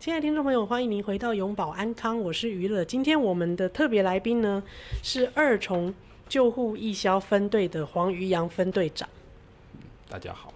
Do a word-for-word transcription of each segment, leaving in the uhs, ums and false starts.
亲爱的听众朋友，欢迎您回到永保安康，我是娱乐。今天我们的特别来宾呢是二重救护义消分队的黄于洋分队长。 大家好。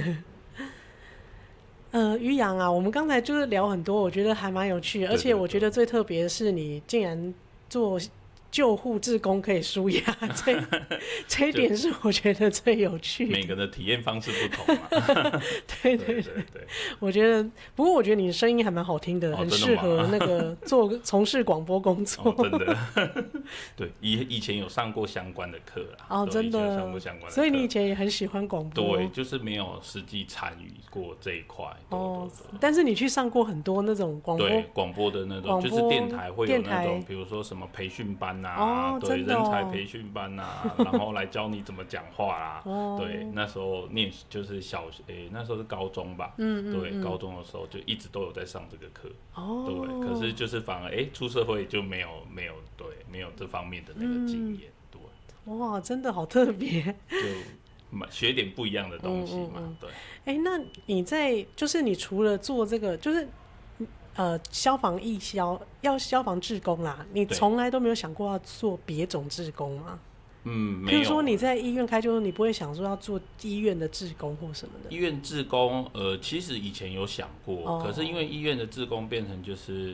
呃，于洋啊，我们刚才就是聊很多，我觉得还蛮有趣的，而且我觉得最特别的是你竟然做救护志工可以舒压，这这一点是我觉得最有趣的。 每个人的体验方式不同嘛。 对对 对, 对, 对我觉得，不过我觉得你的声音还蛮好听的， 哦、 很适合那个做从事广播工作。 哦、真的。对，以以前有上过相关的课啦。 哦，真的。 上过相关的课， 所以你以前也很喜欢广播。 对，就是没有实际参与过这一块。 哦，但是你去上过很多那种广播， 对广播的那种，就是电台会有那种，比如说什么培训班啊， 哦、 对， 真的哦、 人才培训班啊，然后来教你怎么讲话啊。 哦、 对，那时候念就是小学，诶，那时候是高中吧。 嗯嗯嗯。 对，高中的时候就一直都有在上这个课。 哦。 对，可是就是反而哎，出社会就没有没有对没有这方面的那个经验。嗯、对。 哇，真的好特别。 就学点不一样的东西嘛。嗯嗯嗯对。 哎，那你在就是你除了做这个，就是呃消防义消要消防志工啦，你从来都没有想过要做别种志工吗？ 嗯，没有。 比如说你在医院开救护，你不会想说要做医院的志工或什么的。 医院志工，呃，其实以前有想过，哦、可是因为医院的志工变成就是，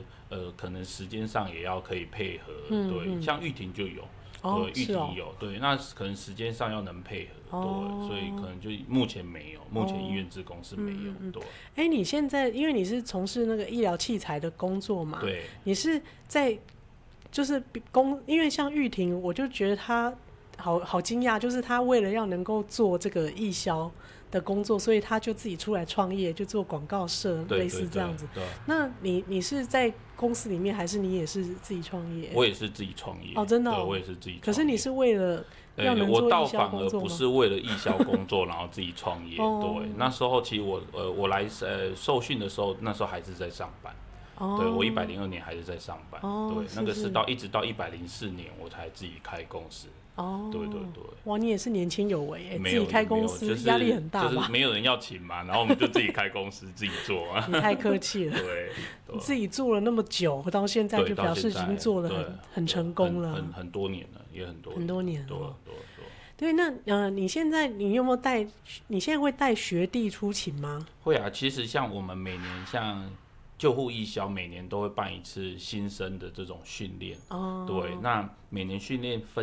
呃，可能时间上也要可以配合，嗯、对，嗯、像玉婷就有， 哦、 对，玉婷有，哦、对，那可能时间上要能配合，哦、对，所以可能就目前没有，目前医院志工是没有，哦、对。 哎，你现在因为你是从事那个医疗器材的工作嘛， 对， 你是在就是工，因为像玉婷，我就觉得她。好好惊讶，就是他为了要能够做这个义消的工作，所以他就自己出来创业，就做广告社，类似这样子。 对对对对。 那你你是在公司里面，还是你也是自己创业？ 我也是自己创业。 哦，真的、哦。 对，我也是自己创业。 可是你是为了要能做义消工作吗？ 我倒反而不是为了义消工作，然后自己创业。 哦、 对，那时候其实我呃我来呃受训的时候，那时候还是在上班。 哦、 对，我一百零二年还是在上班。 哦、 对，那个是到一直到一百零四年我才自己开公司。 哦， 对对对， 哇，你也是年轻有为哎， 自己开公司压力很大吧？ 就是没有人要请嘛，然后我们就自己开公司自己做啊。 你太客气了。 对， 你自己做了那么久，到现在就表示已经做了很很成功了， 很很多年了，也很多很多年了。 对对对。 对，那呃，你现在你有没有带？你现在会带学弟出勤吗？ 会啊，其实像我们每年像。救护义消每年都会办一次新生的这种训练，哦，对，那每年训练分